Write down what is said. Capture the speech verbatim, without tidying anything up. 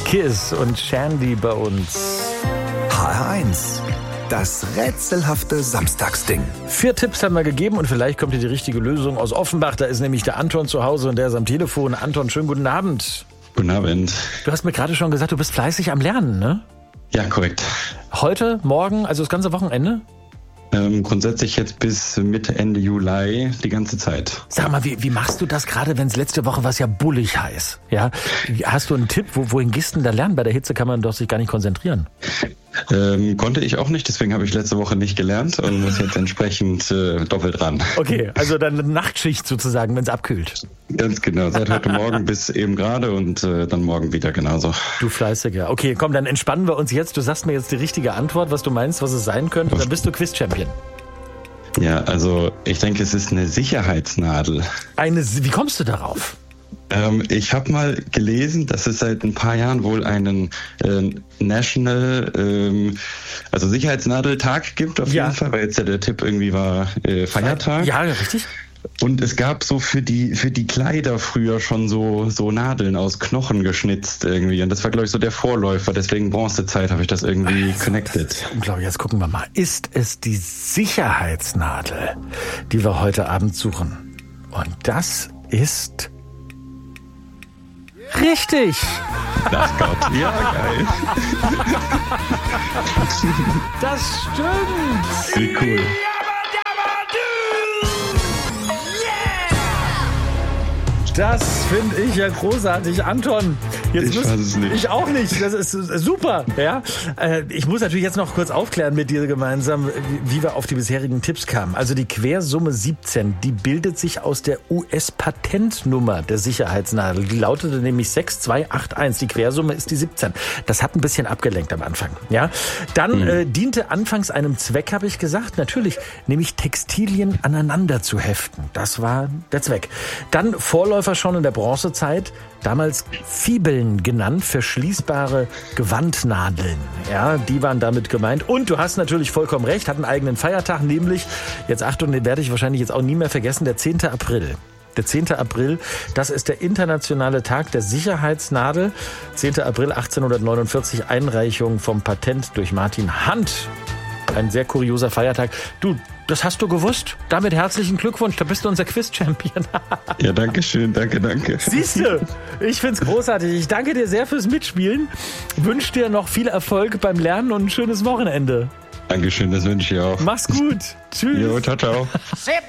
Kiss und Shandy bei uns. H R eins. Das rätselhafte Samstagsding. Vier Tipps haben wir gegeben und vielleicht kommt hier die richtige Lösung aus Offenbach. Da ist nämlich der Anton zu Hause und der ist am Telefon. Anton, schönen guten Abend. Guten Abend. Du hast mir gerade schon gesagt, du bist fleißig am Lernen, ne? Ja, korrekt. Heute, morgen, also das ganze Wochenende? Ähm, grundsätzlich jetzt bis Mitte, Ende Juli die ganze Zeit. Sag mal, wie, wie machst du das gerade, wenn es letzte Woche was ja bullig heiß? Ja? Hast du einen Tipp, wo, wohin gehst du denn da lernen? Bei der Hitze kann man doch sich gar nicht konzentrieren. Ähm, konnte ich auch nicht, deswegen habe ich letzte Woche nicht gelernt und muss jetzt entsprechend äh, doppelt ran. Okay, also dann eine Nachtschicht sozusagen, wenn es abkühlt. Ganz genau, seit heute Morgen bis eben gerade und äh, dann morgen wieder genauso. Du Fleißiger. Okay, komm, dann entspannen wir uns jetzt. Du sagst mir jetzt die richtige Antwort, was du meinst, was es sein könnte. Dann bist du Quiz-Champion. Ja, also ich denke, es ist eine Sicherheitsnadel. Eine, wie kommst du darauf? Ähm, ich habe mal gelesen, dass es seit ein paar Jahren wohl einen äh, National, ähm, also Sicherheitsnadeltag gibt auf Ja. jeden Fall, weil jetzt ja der Tipp irgendwie war äh, Feiertag. Ja, richtig. Und es gab so für die für die Kleider früher schon so so Nadeln aus Knochen geschnitzt irgendwie. Und das war, glaube ich, so der Vorläufer. Deswegen Bronzezeit habe ich das irgendwie Also, connected. das ist unglaublich. Jetzt gucken wir mal. Ist es die Sicherheitsnadel, die wir heute Abend suchen? Und das ist richtig. Ach Gott, ja, geil. Das stimmt. Wie cool. Das finde ich ja großartig. Anton, jetzt Ich müssen- weiß es nicht. Ich auch nicht. Das ist super. Ja? Äh, Ich muss natürlich jetzt noch kurz aufklären mit dir gemeinsam, wie wie wir auf die bisherigen Tipps kamen. Also die Quersumme siebzehn, die bildet sich aus der U S-Patentnummer der Sicherheitsnadel. Die lautete nämlich sechs zwei acht eins. Die Quersumme ist die siebzehn. Das hat ein bisschen abgelenkt am Anfang. Ja? Dann Mhm. äh, diente anfangs einem Zweck, habe ich gesagt. Natürlich, nämlich Textilien aneinander zu heften. Das war der Zweck. Dann Vorläufer schon in der Bronzezeit, damals Fibeln genannt, verschließbare Gewandnadeln. Ja, die waren damit gemeint. Und du hast natürlich vollkommen recht, hat einen eigenen Feiertag, nämlich, jetzt Achtung, den werde ich wahrscheinlich jetzt auch nie mehr vergessen, der zehnte April. Der zehnte April, das ist der internationale Tag der Sicherheitsnadel. zehnte April achtzehnhundertneunundvierzig, Einreichung vom Patent durch Martin Hand. Ein sehr kurioser Feiertag. Du, das hast du gewusst? Damit herzlichen Glückwunsch, da bist du unser Quiz-Champion. Ja, danke schön, danke, danke. Siehst du, ich find's großartig. Ich danke dir sehr fürs Mitspielen. Wünsche dir noch viel Erfolg beim Lernen und ein schönes Wochenende. Dankeschön, das wünsche ich auch. Mach's gut. Tschüss. Jo, ciao, ciao.